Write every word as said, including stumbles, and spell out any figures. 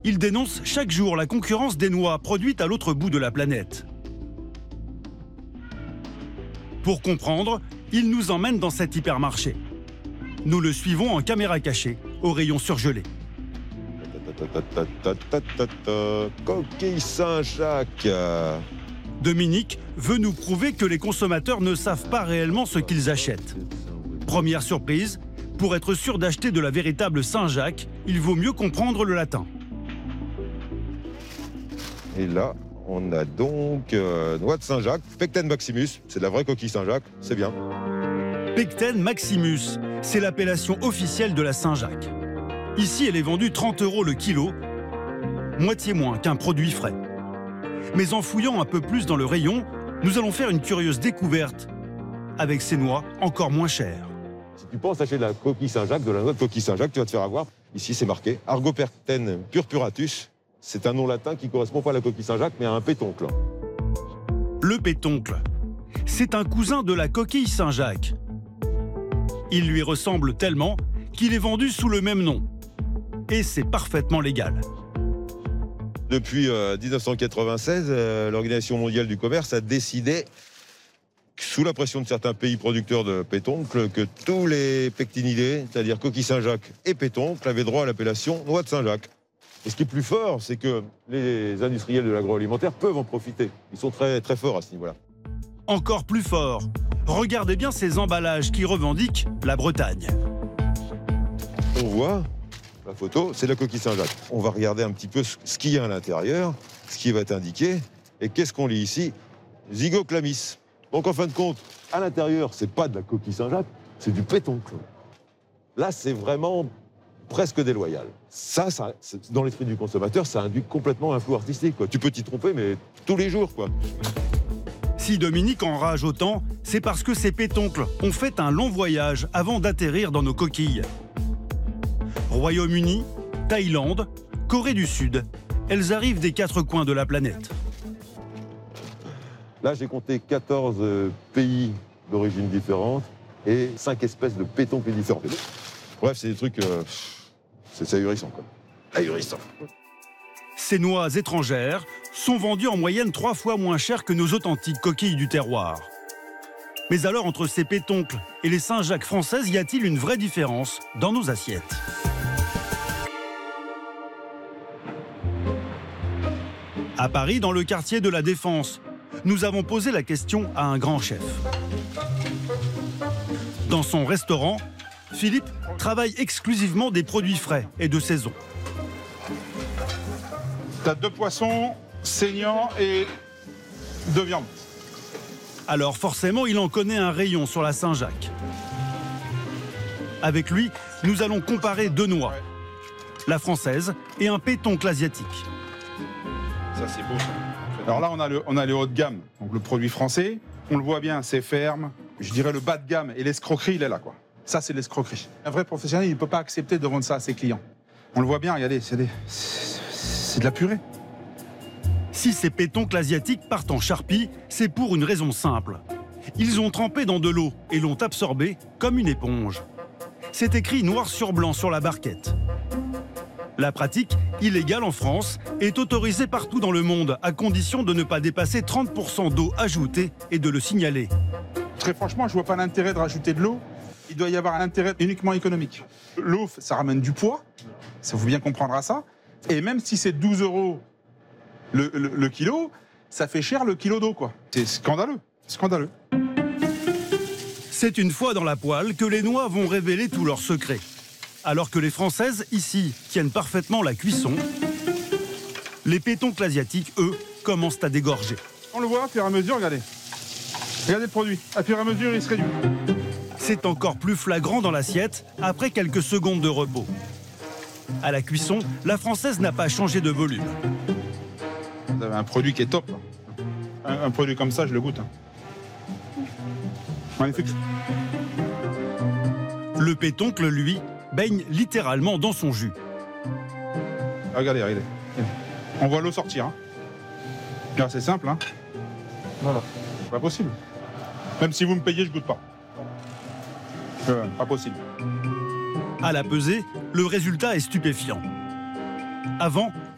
Il dénonce chaque jour la concurrence des noix produites à l'autre bout de la planète. Pour comprendre, il nous emmène dans cet hypermarché. Nous le suivons en caméra cachée, au rayon surgelé. Coquille Saint-Jacques. Dominique veut nous prouver que les consommateurs ne savent pas réellement ce qu'ils achètent. Première surprise, pour être sûr d'acheter de la véritable Saint-Jacques, il vaut mieux comprendre le latin. Et là, on a donc euh, noix de Saint-Jacques, Pecten Maximus, c'est de la vraie coquille Saint-Jacques, c'est bien. Pecten Maximus, c'est l'appellation officielle de la Saint-Jacques. Ici, elle est vendue trente euros le kilo, moitié moins qu'un produit frais. Mais en fouillant un peu plus dans le rayon, nous allons faire une curieuse découverte avec ces noix encore moins chères. Si tu penses acheter de la coquille Saint-Jacques, de la noix de coquille Saint-Jacques, tu vas te faire avoir. Ici, c'est marqué Argopecten purpuratus. C'est un nom latin qui ne correspond pas à la coquille Saint-Jacques, mais à un pétoncle. Le pétoncle, c'est un cousin de la coquille Saint-Jacques. Il lui ressemble tellement qu'il est vendu sous le même nom. Et c'est parfaitement légal. Depuis euh, mille neuf cent quatre-vingt-seize, euh, l'Organisation mondiale du commerce a décidé, sous la pression de certains pays producteurs de pétoncles, que tous les pectinidés, c'est-à-dire coquille Saint-Jacques et pétoncles, avaient droit à l'appellation noix de Saint-Jacques. Et ce qui est plus fort, c'est que les industriels de l'agroalimentaire peuvent en profiter. Ils sont très, très forts à ce niveau-là. Encore plus fort, regardez bien ces emballages qui revendiquent la Bretagne. On voit la photo, c'est la coquille Saint-Jacques. On va regarder un petit peu ce qu'il y a à l'intérieur, ce qui va être indiqué. Et qu'est-ce qu'on lit ici? Zygoclamis. Donc en fin de compte, à l'intérieur, c'est pas de la coquille Saint-Jacques, c'est du pétoncle. Là, c'est vraiment presque déloyal. Ça, ça dans l'esprit du consommateur, ça induit complètement un flou artistique, quoi. Tu peux t'y tromper, mais tous les jours, quoi. Si Dominique enrage autant, c'est parce que ces pétoncles ont fait un long voyage avant d'atterrir dans nos coquilles. Royaume-Uni, Thaïlande, Corée du Sud, elles arrivent des quatre coins de la planète. Là, j'ai compté quatorze pays d'origine différente et cinq espèces de pétoncles différents. Bref, c'est des trucs... Euh, c'est ahurissant, quoi. Ahurissant. Ces noix étrangères sont vendues en moyenne trois fois moins cher que nos authentiques coquilles du terroir. Mais alors, entre ces pétoncles et les Saint-Jacques françaises, y a-t-il une vraie différence dans nos assiettes? À Paris, dans le quartier de la Défense, nous avons posé la question à un grand chef. Dans son restaurant, Philippe travaille exclusivement des produits frais et de saison. T'as deux poissons, saignants et deux viandes. Alors forcément, il en connaît un rayon sur la Saint-Jacques. Avec lui, nous allons comparer deux noix, la française et un pétoncle asiatique. Ça, c'est beau, ça. Alors là, on a, le, on a le haut de gamme, donc le produit français. On le voit bien, c'est ferme. Je dirais le bas de gamme et l'escroquerie, il est là, quoi. Ça, c'est l'escroquerie. Un vrai professionnel, il ne peut pas accepter de vendre ça à ses clients. On le voit bien, regardez, c'est des... c'est de la purée. Si ces pétoncles asiatiques partent en charpie, c'est pour une raison simple. Ils ont trempé dans de l'eau et l'ont absorbée comme une éponge. C'est écrit noir sur blanc sur la barquette. La pratique, illégale en France, est autorisée partout dans le monde, à condition de ne pas dépasser trente pour cent d'eau ajoutée et de le signaler. Très franchement, je ne vois pas l'intérêt de rajouter de l'eau. Il doit y avoir un intérêt uniquement économique. L'eau, ça ramène du poids, ça faut bien comprendre à ça. Et même si c'est douze euros le, le, le kilo, ça fait cher le kilo d'eau, quoi. C'est scandaleux, scandaleux. C'est une fois dans la poêle que les noix vont révéler tous leurs secrets. Alors que les Françaises, ici, tiennent parfaitement la cuisson, les pétoncles asiatiques, eux, commencent à dégorger. On le voit, à fur et à mesure, regardez. Regardez le produit, à fur et à mesure, il se réduit. C'est encore plus flagrant dans l'assiette après quelques secondes de repos. À la cuisson, la Française n'a pas changé de volume. Vous avez un produit qui est top. Un, un produit comme ça, je le goûte. Magnifique. Le pétoncle, lui, baigne littéralement dans son jus. Regardez, regardez. On voit l'eau sortir. Hein. C'est simple. Hein. Voilà. Pas possible. Même si vous me payez, je goûte pas. Euh, pas possible. À la pesée, le résultat est stupéfiant. Avant,